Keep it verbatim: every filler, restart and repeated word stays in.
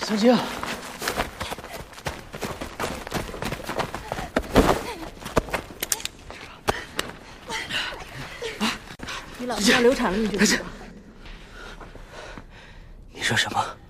小姐， 你老婆要流产了，你知不知道？ 你说什么？